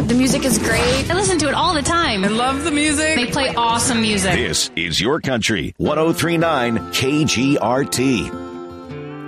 The music is great. I listen to it all the time. I love the music. They play awesome music. This is your country, 103.9 KGRT.